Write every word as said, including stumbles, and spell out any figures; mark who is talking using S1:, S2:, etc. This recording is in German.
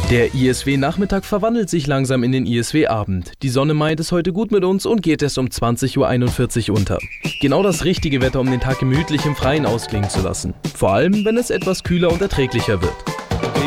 S1: Der I S W-Nachmittag verwandelt sich langsam in den I S W-Abend. Die Sonne meint es heute gut mit uns und geht erst um zwanzig Uhr einundvierzig unter. Genau das richtige Wetter, um den Tag gemütlich im Freien ausklingen zu lassen. Vor allem, wenn es etwas kühler und erträglicher wird.